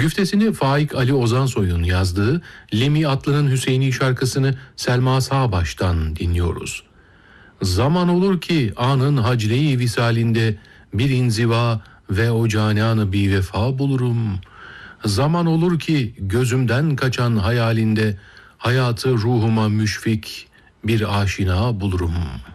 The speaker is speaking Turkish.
Güftesini Faik Ali Ozansoy'un yazdığı Lemi Atlı'nın Hüseyini şarkısını Selma Sağbaş'tan dinliyoruz. Zaman olur ki anın hacre-i visalinde bir inziva ve o cananı bir vefa bulurum. Zaman olur ki gözümden kaçan hayalinde hayatı ruhuma müşfik bir aşina bulurum.''